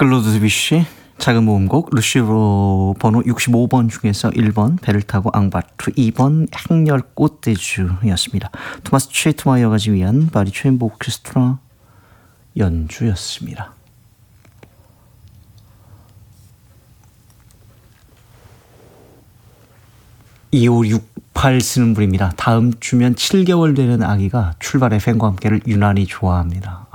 클로드 드뷔시 작은 모음곡 루시로 번호 65번 중에서 1번 배를 타고 앙바투 2번 행렬꽃대주였습니다. 토마스 최트마이어가 지휘한 바리 체인보 오케스트라 연주였습니다. 2568 쓰는 분입니다. 다음 주면 7개월 되는 아기가 출발 FM과 함께를 유난히 좋아합니다.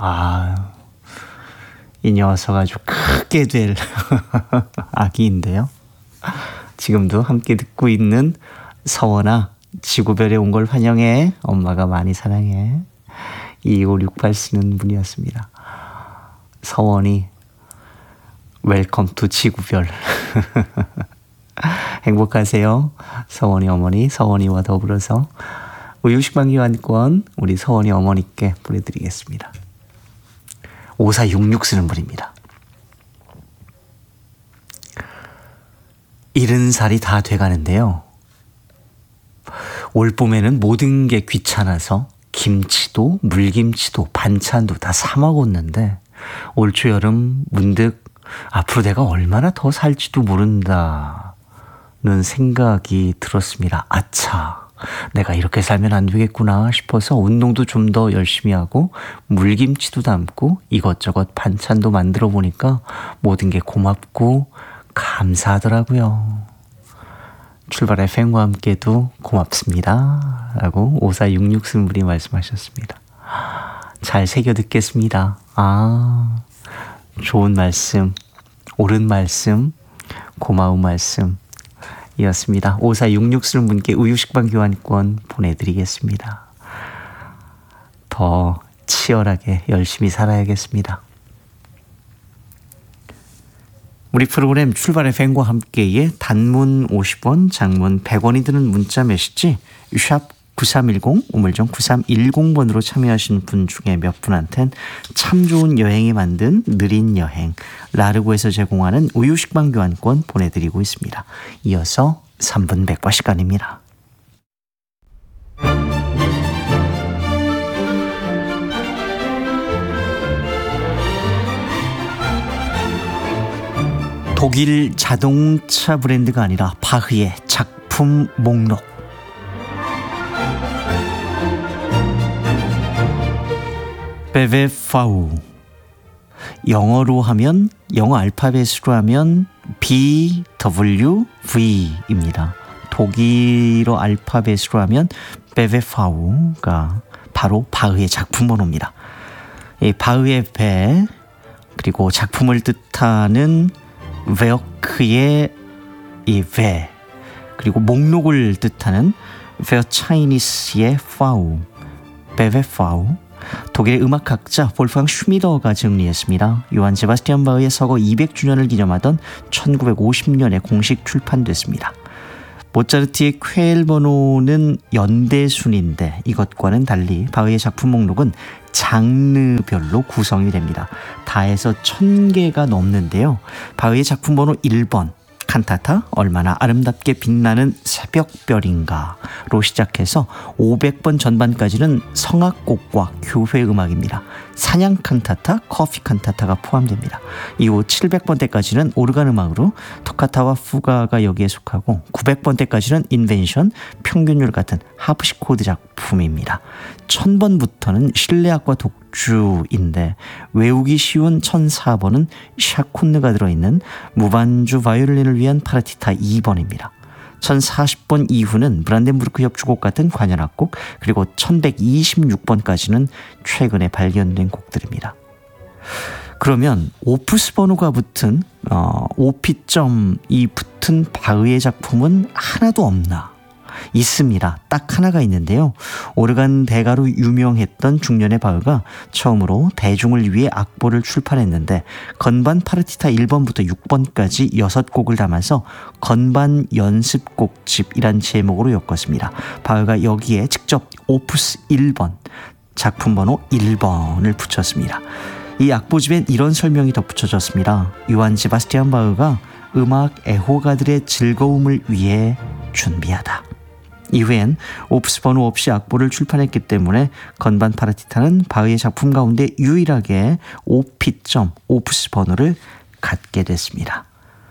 이 녀석 아주 크게 될 아기인데요. 지금도 함께 듣고 있는 서원아, 지구별에 온 걸 환영해. 엄마가 많이 사랑해. 2568 쓰는 분이었습니다. 서원이 웰컴 투 지구별. 행복하세요. 서원이 어머니, 서원이와 더불어서 우유식빵 교환권 우리 서원이 어머니께 보내드리겠습니다. 5466 쓰는 분입니다. 70살이 다 돼가는데요. 올 봄에는 모든 게 귀찮아서 김치도 물김치도 반찬도 다 사 먹었는데 올 초 여름 문득 앞으로 내가 얼마나 더 살지도 모른다는 생각이 들었습니다. 아차, 내가 이렇게 살면 안 되겠구나 싶어서 운동도 좀 더 열심히 하고 물김치도 담고 이것저것 반찬도 만들어 보니까 모든 게 고맙고 감사하더라고요. 출발 FM과 함께도 고맙습니다 라고 5466 쓰는 분이 말씀하셨습니다. 잘 새겨 듣겠습니다. 좋은 말씀, 옳은 말씀, 고마운 말씀 이었습니다. 5466 쓰는 분께 우유식빵 교환권 보내드리겠습니다. 더 치열하게 열심히 살아야겠습니다. 우리 프로그램 출발 FM과 함께의 단문 50원, 장문 100원이 드는 문자 메시지 샵 9310, 우물정 9310번으로 참여하신 분 중에 몇 분한텐 참 좋은 여행이 만든 느린 여행 라르고에서 제공하는 우유식빵 교환권 보내드리고 있습니다. 이어서 3분 백과 시간입니다. 독일 자동차 브랜드가 아니라 바흐의 작품 목록. 베베파우. 영어로 하면, 영어 알파벳으로 하면 BWV입니다. 독일어 알파벳으로 하면 베베파우가 바로 바흐의 작품 번호입니다. 이 바흐의 배, 그리고 작품을 뜻하는 베어크의 이 베, 그리고 목록을 뜻하는 베어차이니스의 파우, 베베파우. 독일의 음악학자 볼프강 슈미더가 정리했습니다. 요한 세바스티안 바흐의 서거 200주년을 기념하던 1950년에 공식 출판됐습니다. 모차르트의 쾌엘 번호는 연대순인데 이것과는 달리 바흐의 작품 목록은 장르별로 구성이 됩니다. 다 해서 1000개가 넘는데요. 바흐의 작품 번호 1번 칸타타 얼마나 아름답게 빛나는 새벽별인가로 시작해서 500번 전반까지는 성악곡과 교회 음악입니다. 사냥 칸타타, 커피 칸타타가 포함됩니다. 이후 700번대까지는 오르간 음악으로 토카타와 푸가가 여기에 속하고 900번대까지는 인벤션, 평균율 같은 하프시코드 작품입니다. 1000번부터는 실내악과 독주인데 외우기 쉬운 1004번은 샤콘느가 들어있는 무반주 바이올린을 위한 파르티타 2번입니다. 1040번 이후는 브란덴부르크 협주곡 같은 관현악곡, 그리고 1126번까지는 최근에 발견된 곡들입니다. 그러면 오프스 번호가 붙은 OP점이 붙은 바흐의 작품은 하나도 없나? 있습니다. 딱 하나가 있는데요. 오르간 대가로 유명했던 중년의 바흐가 처음으로 대중을 위해 악보를 출판했는데 건반 파르티타 1번부터 6번까지 6곡을 담아서 건반 연습곡집이란 제목으로 엮었습니다. 바흐가 여기에 직접 오프스 1번, 작품 번호 1번을 붙였습니다. 이 악보집엔 이런 설명이 덧붙여졌습니다. 요한 세바스티안 바흐가 음악 애호가들의 즐거움을 위해 준비하다. 이후엔 오프스 번호 없이 악보를 출판했기 때문에 건반 파르티타는 바흐의 작품 가운데 유일하게 OP점, 오프스 번호를 갖게 됐습니다.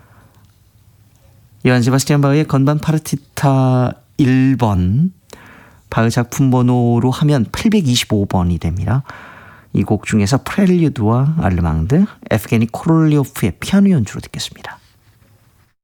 요한 세바스티안 바흐의 건반 파르티타 1번, 바흐 작품 번호로 하면 825번이 됩니다. 이 곡 중에서 프렐류드와 알르망드, 에프게니 코롤리오프의 피아노 연주로 듣겠습니다.